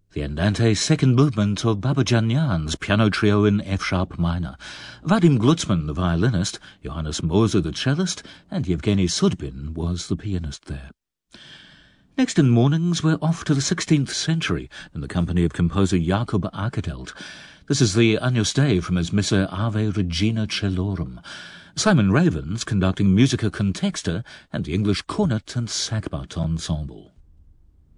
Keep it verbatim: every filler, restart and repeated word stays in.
The Andante second movement of Babajanyan's piano trio in F-sharp minor. Vadim Glutzman, the violinist, Johannes Moser, the cellist, and Yevgeny Sudbin was the pianist there. Next in mornings, we're off to the sixteenth century in the company of composer Jakob Arkadelt. This is the Agnus Dei from his Missa Ave Regina Celorum. Simon Ravens conducting Musica Contexta and the English cornet and sackbut ensemble.